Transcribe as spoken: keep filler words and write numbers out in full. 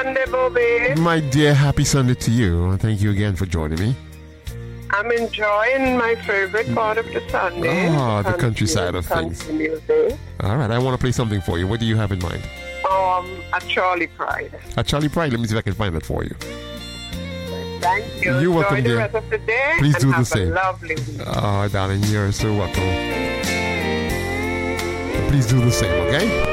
Sunday, Bobby. My dear, happy Sunday to you. Thank you again for joining me. I'm enjoying my favorite part of the Sunday. Oh, the country, countryside of country things. music. All right, I want to play something for you. What do you have in mind? Um, a Charlie Pride. A Charlie Pride. Let me see if I can find that for you. Thank you. You're Enjoy welcome, the dear. rest of the day. Please and do have the same. A lovely week. Oh, darling, you're so welcome. Please do the same, okay?